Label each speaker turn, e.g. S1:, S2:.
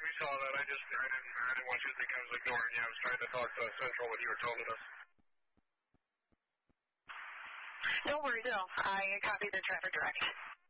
S1: we saw that. I didn't want you to think I was ignoring you. I was trying to talk to Central when you were telling us.
S2: No worries at all. I copied the traffic direct.